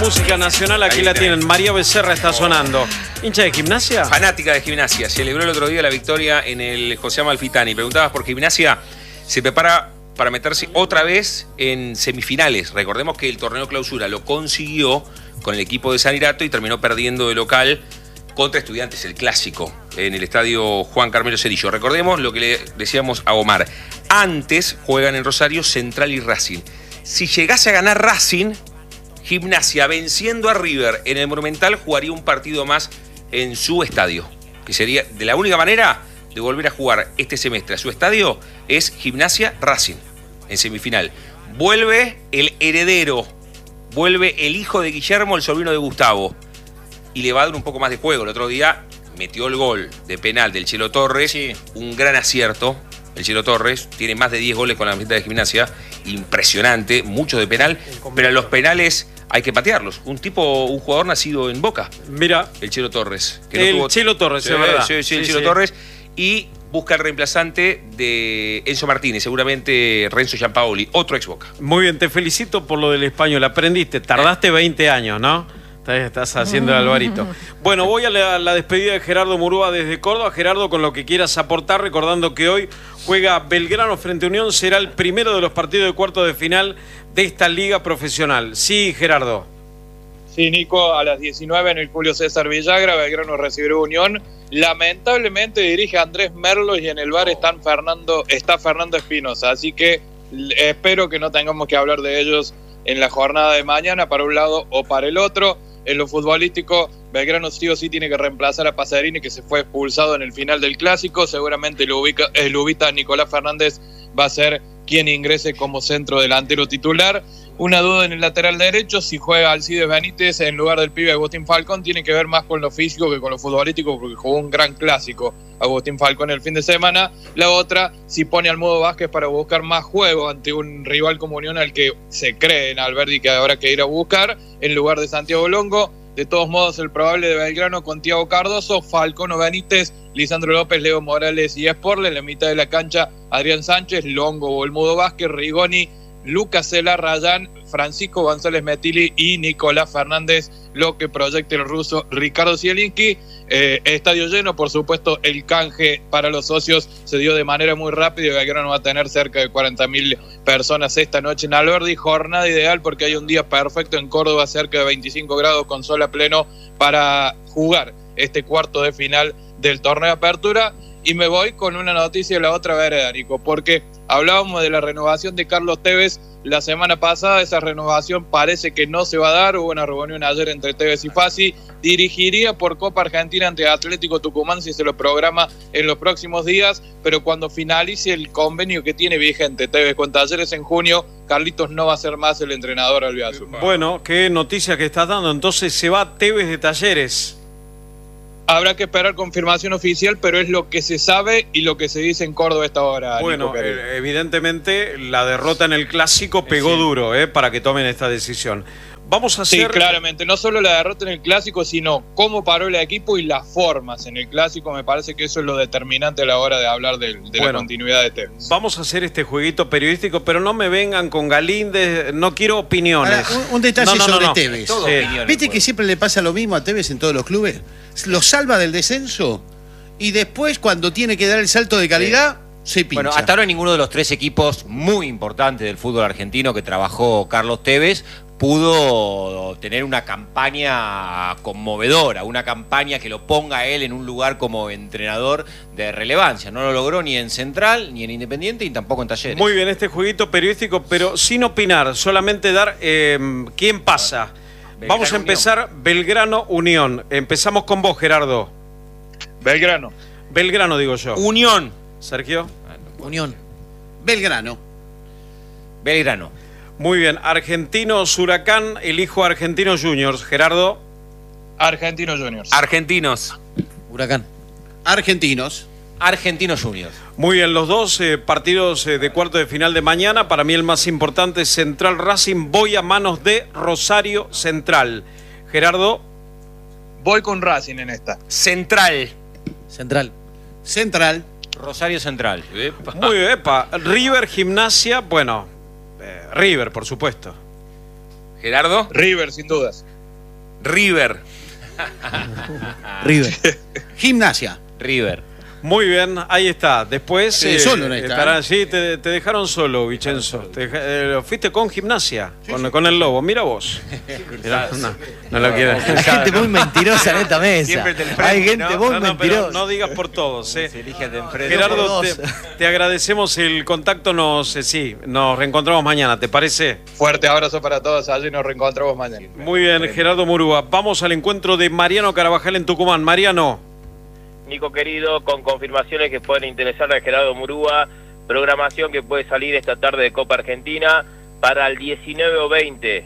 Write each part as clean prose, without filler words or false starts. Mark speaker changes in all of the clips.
Speaker 1: música nacional, aquí la tienen. María Becerra está sonando. ¿Hincha de Gimnasia?
Speaker 2: Fanática de Gimnasia. Celebró el otro día la victoria en el José Amalfitani. Preguntabas por Gimnasia. Se prepara para meterse otra vez en semifinales. Recordemos que el torneo clausura lo consiguió con el equipo de Sanirato y terminó perdiendo de local contra Estudiantes, el clásico, en el estadio Juan Carmelo Cerillo. Recordemos lo que le decíamos a Omar. Antes juegan en Rosario Central y Racing. Si llegase a ganar Racing, Gimnasia venciendo a River en el Monumental jugaría un partido más en su estadio. Que sería de la única manera de volver a jugar este semestre a su estadio es Gimnasia Racing en semifinal. Vuelve el heredero, vuelve el hijo de Guillermo, el sobrino de Gustavo. Y le va a dar un poco más de juego. El otro día metió el gol de penal del Chelo Torres. Sí. Un gran acierto. El Chelo Torres tiene más de 10 goles con la camiseta de Gimnasia. Impresionante, muchos de penal. Pero los penales hay que patearlos. Un jugador nacido en Boca.
Speaker 1: Mira.
Speaker 2: El Chelo Torres.
Speaker 1: Chelo Torres, es verdad.
Speaker 2: Sí, el Chelo Torres. Y busca el reemplazante de Enzo Martínez, seguramente Renzo Giampaoli, otro ex Boca.
Speaker 1: Muy bien, te felicito por lo del español. Aprendiste, tardaste 20 años, ¿no? Estás haciendo el Alvarito. Bueno, voy a la despedida de Gerardo Murúa desde Córdoba. Gerardo, con lo que quieras aportar, recordando que hoy juega Belgrano frente a Unión, será el primero de los partidos de cuartos de final de esta liga profesional. Sí, Gerardo.
Speaker 3: Sí, Nico, a las 19 en el Julio César Villagra, Belgrano recibirá Unión. Lamentablemente dirige Andrés Merlo y en el bar está Fernando Espinosa, así que espero que no tengamos que hablar de ellos en la jornada de mañana, para un lado o para el otro. En lo futbolístico, Belgrano sí o sí tiene que reemplazar a Pasarini, que se fue expulsado en el final del Clásico. Seguramente el ubita Nicolás Fernández va a ser quien ingrese como centro delantero titular. Una duda en el lateral derecho, si juega Alcides Benítez en lugar del pibe Agustín Falcón, tiene que ver más con lo físico que con lo futbolístico, porque jugó un gran clásico Agustín Falcón el fin de semana. La otra, si pone al Mudo Vázquez para buscar más juego ante un rival como Unión al que se cree en Alberdi que habrá que ir a buscar, en lugar de Santiago Longo. De todos modos, el probable de Belgrano con Thiago Cardoso, Falcón o Benítez, Lisandro López, Leo Morales y Sporle. En la mitad de la cancha, Adrián Sánchez, Longo o el Mudo Vázquez, Rigoni, Lucas Cela, Rayán, Francisco González Metilli y Nicolás Fernández, lo que proyecta el ruso Ricardo Zielinski. Estadio lleno, por supuesto, el canje para los socios se dio de manera muy rápida y Belgrano va a tener cerca de 40.000 personas esta noche en Alberdi. Jornada ideal porque hay un día perfecto en Córdoba, cerca de 25 grados con sol a pleno para jugar este cuarto de final del torneo de apertura. Y me voy con una noticia de la otra vereda, Nico, porque hablábamos de la renovación de Carlos Tevez la semana pasada. Esa renovación parece que no se va a dar. Hubo una reunión ayer entre Tevez y Fassi. Dirigiría por Copa Argentina ante Atlético Tucumán si se lo programa en los próximos días, pero cuando finalice el convenio que tiene vigente Tevez con Talleres en junio, Carlitos no va a ser más el entrenador albiazul.
Speaker 1: Bueno, qué noticia que estás dando. Entonces se va Tevez de Talleres.
Speaker 3: Habrá que esperar confirmación oficial, pero es lo que se sabe y lo que se dice en Córdoba a esta hora.
Speaker 1: Bueno, evidentemente la derrota en el Clásico pegó duro para que tomen esta decisión. Vamos a hacer...
Speaker 3: Sí, claramente, no solo la derrota en el Clásico, sino cómo paró el equipo y las formas en el Clásico. Me parece que eso es lo determinante a la hora de hablar de la continuidad de Tevez.
Speaker 1: Vamos a hacer este jueguito periodístico, pero no me vengan con Galíndez, no quiero opiniones.
Speaker 4: Ahora, un detalle sobre Tevez. ¿Viste que siempre le pasa lo mismo a Tevez en todos los clubes? Lo salva del descenso y después, cuando tiene que dar el salto de calidad, se pincha.
Speaker 5: Bueno, hasta ahora ninguno de los tres equipos muy importantes del fútbol argentino que trabajó Carlos Tevez pudo tener una campaña conmovedora, una campaña que lo ponga a él en un lugar como entrenador de relevancia. No lo logró ni en Central, ni en Independiente, y tampoco en Talleres.
Speaker 1: Muy bien, este jueguito periodístico, pero sin opinar, solamente dar quién pasa. Vamos a empezar Belgrano Unión. Empezamos con vos, Gerardo.
Speaker 3: Belgrano.
Speaker 1: Belgrano, digo yo.
Speaker 2: Unión.
Speaker 1: Sergio.
Speaker 4: Unión. Belgrano.
Speaker 5: Belgrano.
Speaker 1: Muy bien. Argentinos Huracán, elijo Argentinos Juniors. Gerardo.
Speaker 3: Argentinos Juniors.
Speaker 2: Argentinos.
Speaker 4: Huracán. Argentinos.
Speaker 5: Argentinos Juniors.
Speaker 1: Muy bien, los dos partidos de cuarto de final de mañana. Para mí el más importante es Central Racing. Voy a manos de Rosario Central. Gerardo.
Speaker 3: Voy con Racing en esta.
Speaker 2: Central.
Speaker 4: Central. Central.
Speaker 5: Rosario Central.
Speaker 2: Epa.
Speaker 1: Muy bien, River Gimnasia. Bueno, River, por supuesto.
Speaker 2: Gerardo.
Speaker 3: River, sin dudas.
Speaker 2: River.
Speaker 4: River. Gimnasia.
Speaker 5: River.
Speaker 1: Muy bien, ahí está. Después.
Speaker 4: Solo no está.
Speaker 1: Sí, te dejaron solo, Vicenzo. Fuiste con Gimnasia, con el Lobo. Mira vos. Mirá, no lo quieres.
Speaker 6: Hay gente muy mentirosa en esta mesa. Hay gente muy mentirosa.
Speaker 1: No digas por todos.
Speaker 5: Se elige de enfrente.
Speaker 1: Gerardo, te agradecemos el contacto. Nos reencontramos mañana, ¿te parece?
Speaker 3: Fuerte abrazo para todos allí, nos reencontramos mañana.
Speaker 1: Muy bien, Gerardo Murúa. Vamos al encuentro de Mariano Carabajal en Tucumán. Mariano.
Speaker 7: Nico querido, con confirmaciones que pueden interesar a Gerardo Murúa, programación que puede salir esta tarde de Copa Argentina. Para el 19 o 20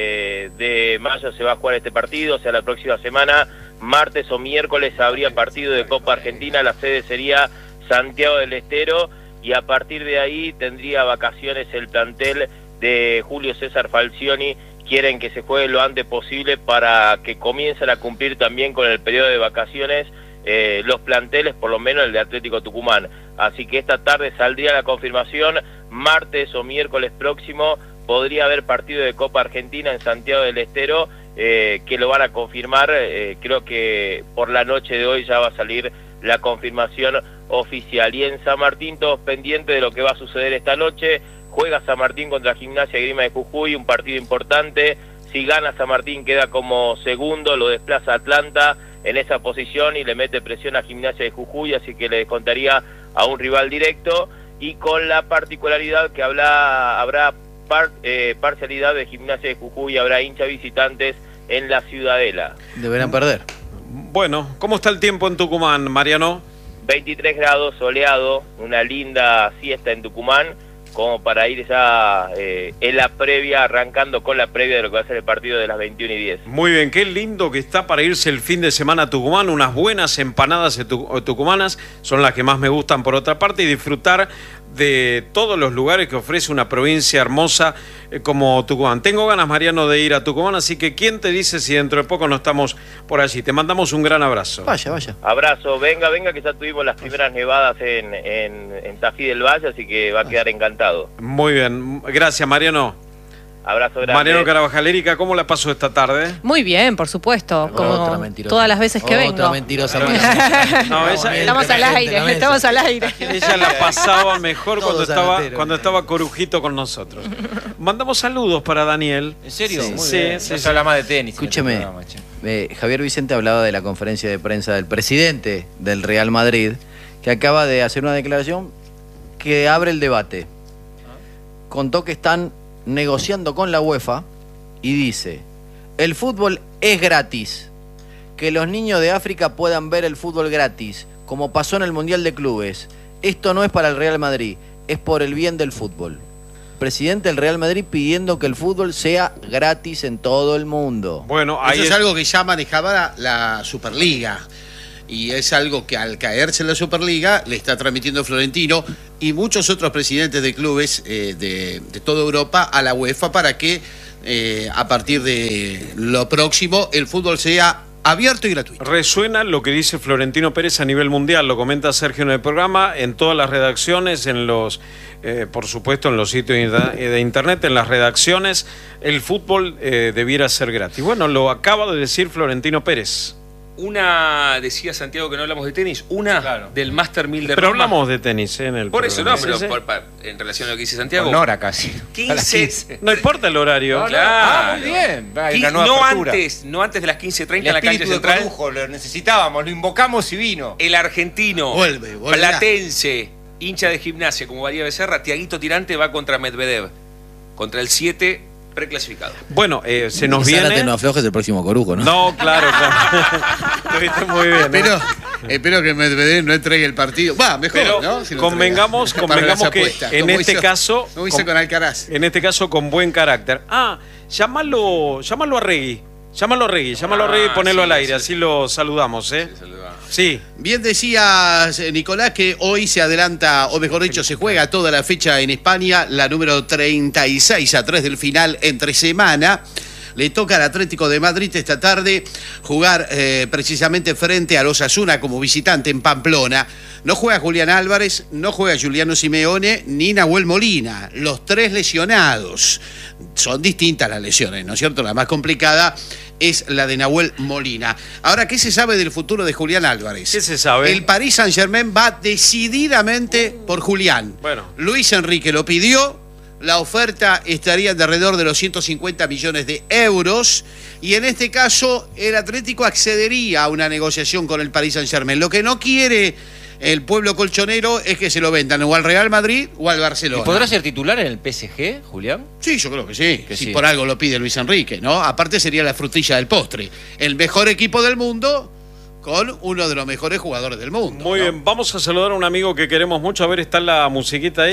Speaker 7: de mayo se va a jugar este partido, o sea, la próxima semana, martes o miércoles habría partido de Copa Argentina, la sede sería Santiago del Estero, y a partir de ahí tendría vacaciones el plantel de Julio César Falcioni. Quieren que se juegue lo antes posible para que comiencen a cumplir también con el periodo de vacaciones los planteles, por lo menos el de Atlético Tucumán. Así que esta tarde saldría la confirmación, martes o miércoles próximo podría haber partido de Copa Argentina en Santiago del Estero, que lo van a confirmar. Creo que por la noche de hoy ya va a salir la confirmación oficial. Y en San Martín todos pendientes de lo que va a suceder esta noche. Juega San Martín contra Gimnasia y Grima de Jujuy, un partido importante. Si gana San Martín queda como segundo, lo desplaza Atlanta en esa posición y le mete presión a Gimnasia de Jujuy, así que le descontaría a un rival directo, y con la particularidad que habrá parcialidad de Gimnasia de Jujuy, habrá hinchas visitantes en la Ciudadela.
Speaker 6: Deberán perder.
Speaker 1: Bueno, ¿cómo está el tiempo en Tucumán, Mariano?
Speaker 7: 23 grados, soleado, una linda siesta en Tucumán, como para ir ya en la previa, arrancando con la previa de lo que va a ser el partido de las 21:10.
Speaker 1: Muy bien, qué lindo que está para irse el fin de semana a Tucumán. Unas buenas empanadas tucumanas son las que más me gustan por otra parte, y disfrutar de todos los lugares que ofrece una provincia hermosa como Tucumán. Tengo ganas, Mariano, de ir a Tucumán, así que ¿quién te dice si dentro de poco no estamos por allí? Te mandamos un gran abrazo.
Speaker 6: Vaya.
Speaker 7: Abrazo, venga, que ya tuvimos las primeras nevadas en Tafí del Valle, así que va a quedar encantado.
Speaker 1: Muy bien, gracias, Mariano.
Speaker 7: Abrazo grande.
Speaker 1: Mariano Carabajal. Erika, ¿cómo la pasó esta tarde?
Speaker 8: Muy bien, por supuesto, como todas las veces que vengo.
Speaker 6: Otra mentirosa.
Speaker 1: No,
Speaker 8: estamos al aire.
Speaker 1: Ella la pasaba mejor cuando estaba Corujito con nosotros. Mandamos saludos para Daniel.
Speaker 5: ¿En serio?
Speaker 1: Sí.
Speaker 5: Se habla más de tenis.
Speaker 6: Escúcheme, Javier Vicente hablaba de la conferencia de prensa del presidente del Real Madrid, que acaba de hacer una declaración que abre el debate. Contó que están negociando con la UEFA y dice: el fútbol es gratis, que los niños de África puedan ver el fútbol gratis, como pasó en el Mundial de Clubes. Esto no es para el Real Madrid, es por el bien del fútbol. Presidente del Real Madrid pidiendo que el fútbol sea gratis en todo el mundo.
Speaker 1: Bueno, ahí
Speaker 4: eso es algo que ya manejaba la Superliga. Y es algo que al caerse en la Superliga le está transmitiendo Florentino y muchos otros presidentes de clubes de toda Europa a la UEFA para que a partir de lo próximo el fútbol sea abierto y gratuito.
Speaker 1: Resuena lo que dice Florentino Pérez a nivel mundial, lo comenta Sergio en el programa, en todas las redacciones, en los, por supuesto, en los sitios de internet, en las redacciones, el fútbol debiera ser gratis. Bueno, lo acaba de decir Florentino Pérez.
Speaker 2: Una, decía Santiago que no hablamos de tenis, del Master 1000 de
Speaker 1: Pero
Speaker 2: Roma.
Speaker 1: hablamos de tenis en el
Speaker 2: Por eso
Speaker 1: programa.
Speaker 2: no, pero en relación a lo que dice Santiago.
Speaker 5: Con hora casi.
Speaker 2: 15.
Speaker 1: No importa el horario.
Speaker 2: Claro.
Speaker 5: Muy bien.
Speaker 2: No antes de las 15:30 en la cancha central.
Speaker 5: Corujo, lo necesitábamos, lo invocamos y vino.
Speaker 2: El argentino,
Speaker 4: vuelve
Speaker 2: platense, hincha de Gimnasia como María Becerra, Tiaguito Tirante va contra Medvedev, contra el 7 preclasificado.
Speaker 1: Bueno, se nos viene...
Speaker 6: no aflojes el próximo Corujo, ¿no?
Speaker 1: No, claro. Lo viste muy bien.
Speaker 4: Espero que Medvedev no entregue el partido. Va, mejor,
Speaker 1: pero
Speaker 4: ¿no? Si
Speaker 1: convengamos que en este caso...
Speaker 4: Como hice con Alcaraz.
Speaker 1: En este caso con buen carácter. Llámalo a Regui. Llámalo a Regui y ponelo al aire, así lo saludamos, ¿eh? Sí.
Speaker 4: Bien decías, Nicolás, que hoy se adelanta, o mejor dicho, se juega toda la fecha en España, la número 36 a 3 del final entre semana, Le toca al Atlético de Madrid esta tarde jugar precisamente frente al Osasuna como visitante en Pamplona. No juega Julián Álvarez, no juega Giuliano Simeone ni Nahuel Molina, los 3 lesionados. Son distintas las lesiones, ¿no es cierto? La más complicada es la de Nahuel Molina. Ahora, ¿qué se sabe del futuro de Julián Álvarez?
Speaker 1: ¿Qué se sabe?
Speaker 4: El Paris Saint-Germain va decididamente por Julián.
Speaker 1: Bueno.
Speaker 4: Luis Enrique lo pidió, la oferta estaría de alrededor de los 150 millones de euros y en este caso el Atlético accedería a una negociación con el Paris Saint-Germain. Lo que no quiere el pueblo colchonero es que se lo vendan o al Real Madrid o al Barcelona.
Speaker 5: ¿Y podrá ser titular en el PSG, Julián?
Speaker 4: Sí, yo creo que sí.
Speaker 5: Que
Speaker 4: si
Speaker 5: sí.
Speaker 4: por algo lo pide Luis Enrique, ¿no? Aparte sería la frutilla del postre. El mejor equipo del mundo con uno de los mejores jugadores del mundo.
Speaker 1: Muy
Speaker 4: ¿no?
Speaker 1: bien, vamos a saludar a un amigo que queremos mucho. A ver, está la musiquita ahí.